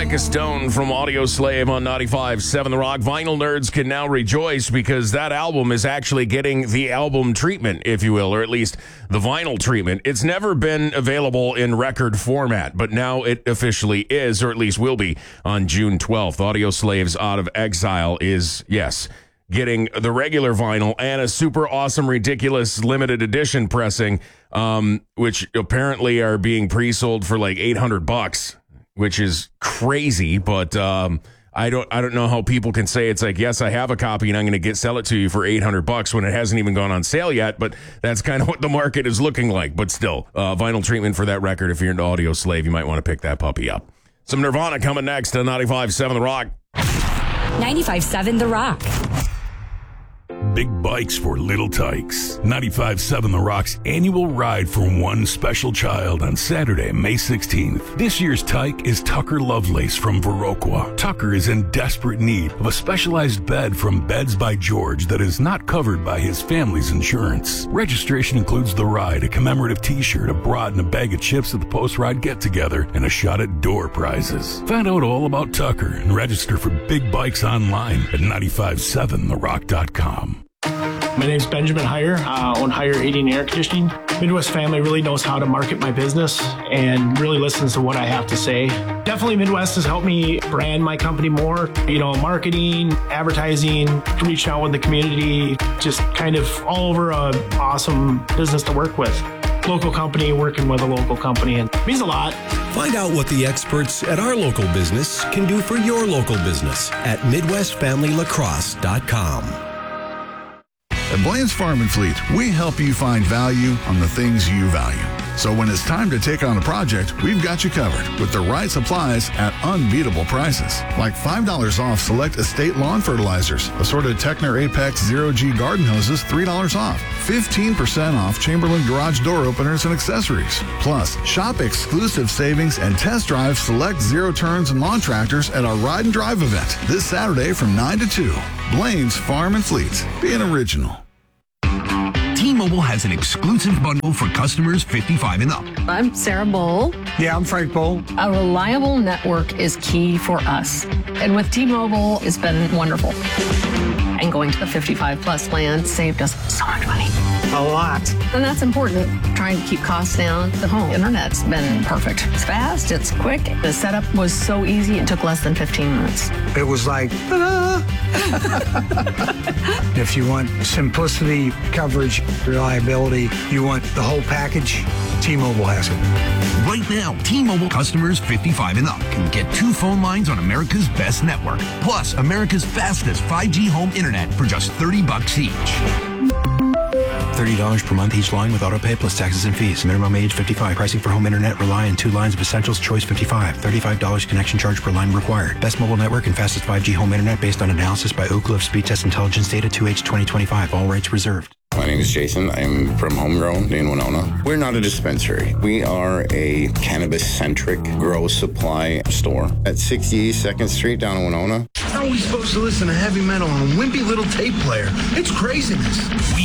Like a Stone from Audio Slave on 95.7 The Rock. Vinyl nerds can now rejoice because that album is actually getting the album treatment, if you will, or at least the vinyl treatment. It's never been available in record format, but now it officially is, or at least will be on June 12th. Audio Slave's Out of Exile is, yes, getting the regular vinyl and a super awesome, ridiculous limited edition pressing, which apparently are being pre-sold for like $800, which is crazy. But I don't know how people can say it's like, yes, I have a copy and I'm going to sell it to you for $800 when it hasn't even gone on sale yet. But that's kind of what the market is looking like. But still, vinyl treatment for that record. If you're into Audio Slave, you might want to pick that puppy up. Some Nirvana coming next on 95.7 The Rock. 95.7 The Rock. Big bikes for little tykes. 95.7 The Rock's annual ride for one special child on Saturday, May 16th. This year's tyke is Tucker Lovelace from Viroqua. Tucker is in desperate need of a specialized bed from Beds by George that is not covered by his family's insurance. Registration includes the ride, a commemorative t-shirt, a brat, and a bag of chips at the post-ride get-together, and a shot at door prizes. Find out all about Tucker and register for big bikes online at 957therock.com. My name's Benjamin Heyer, own Heyer Heating and Air Conditioning. Midwest family really knows how to market my business and really listens to what I have to say. Definitely Midwest has helped me brand my company more. Marketing, advertising, reaching out with the community, just kind of all over an awesome business to work with. Local company working with a local company, and it means a lot. Find out what the experts at our local business can do for your local business at MidwestFamilyLacrosse.com. At Blaine's Farm and Fleet, we help you find value on the things you value. So when it's time to take on a project, we've got you covered with the right supplies at unbeatable prices. Like $5 off select estate lawn fertilizers, assorted Techner Apex Zero-G garden hoses, $3 off. 15% off Chamberlain garage door openers and accessories. Plus, shop exclusive savings and test drive select zero turns and lawn tractors at our Ride and Drive event this Saturday from 9 to 2. Blaine's Farm and Fleet, being original. T-Mobile has an exclusive bundle for customers 55 and up. I'm Sarah Bowl. Yeah, I'm Frank Bowl. A reliable network is key for us. And with T-Mobile, it's been wonderful. And going to the 55 plus plan saved us so much money. A lot. And that's important. Trying to keep costs down. The home internet's been perfect. It's fast, it's quick. The setup was so easy, it took less than 15 minutes. It was like, ta-da! If you want simplicity, coverage, reliability, you want the whole package, T-Mobile has it. Right now, T-Mobile customers 55 and up can get 2 phone lines on America's best network, plus America's fastest 5G home internet for just $30 each. $30 per month each line with autopay plus taxes and fees. Minimum age 55. Pricing for home internet rely on 2 lines of Essentials Choice 55. $35 connection charge per line required. Best mobile network and fastest 5G home internet based on analysis by Ookla of Speed Test Intelligence data 2H 2025. All rights reserved. My name is Jason. I'm from Homegrown in Winona. We're not a dispensary. We are a cannabis-centric grow supply store at 62nd Street down in Winona. How are we supposed to listen to heavy metal on a wimpy little tape player? It's craziness.